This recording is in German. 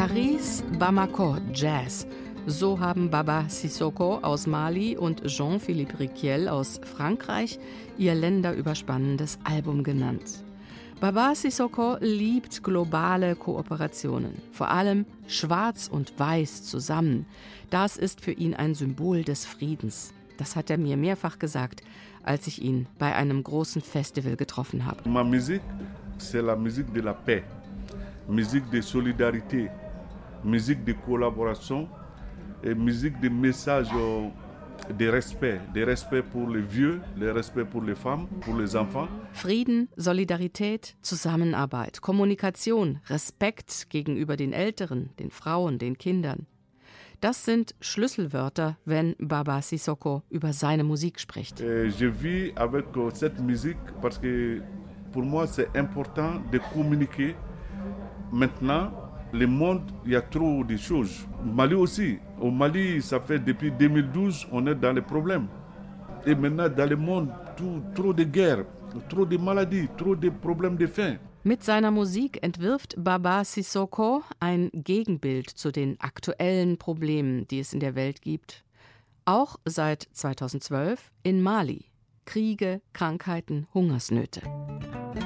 Paris, Bamako, Jazz. So haben Baba Sissoko aus Mali und Jean-Philippe Riquiel aus Frankreich ihr länderüberspannendes Album genannt. Baba Sissoko liebt globale Kooperationen, vor allem Schwarz und Weiß zusammen. Das ist für ihn ein Symbol des Friedens. Das hat er mir mehrfach gesagt, als ich ihn bei einem großen Festival getroffen habe. Ma musique, c'est la musique de la paix, musique de solidarité, musique de collaboration et musique de message de respect pour les vieux, de respect pour les femmes, pour les enfants. Frieden, Solidarität, Zusammenarbeit, Kommunikation, Respekt gegenüber den Älteren, den Frauen, den Kindern. Das sind Schlüsselwörter, wenn Baba Sissoko über seine Musik spricht. Je vis avec cette musique parce que pour moi c'est important de communiquer. Maintenant, le monde, il y a trop de choses. Mali aussi. Au Mali, ça fait depuis 2012, on est dans les problèmes. Et maintenant, dans le monde, trop de guerres, trop de maladies, trop de problèmes de faim. Mit seiner Musik entwirft Baba Sissoko ein Gegenbild zu den aktuellen Problemen, die es in der Welt gibt. Auch seit 2012 in Mali. Kriege, Krankheiten, Hungersnöte.